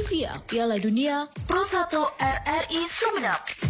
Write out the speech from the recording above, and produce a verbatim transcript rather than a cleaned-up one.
Bolivia, Piala Dunia Pro satu R R I Sumenep.